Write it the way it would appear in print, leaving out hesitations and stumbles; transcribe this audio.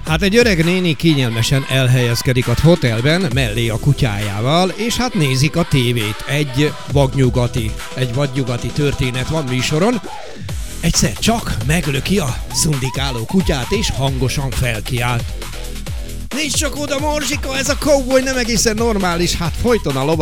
Hát egy öreg néni kényelmesen elhelyezkedik a hotelben mellé a kutyájával, és hát nézik a tévét. Egy vadnyugati történet van műsoron. Egyszer csak meglöki a szundikáló kutyát, és hangosan felkiált. Nincs csak oda, Morzsika, ez a cowboy nem egészen normális, hát folyton a